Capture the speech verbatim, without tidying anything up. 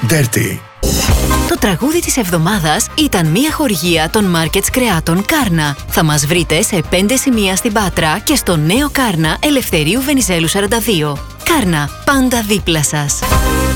Dirty. Το τραγούδι της εβδομάδας ήταν μια χορηγία των Markets Κρεάτων Κάρνα. Θα μας βρείτε σε πέντε σημεία στην Πάτρα και στο νέο Κάρνα Ελευθερίου Βενιζέλου σαράντα δύο. Κάρνα, πάντα δίπλα σας.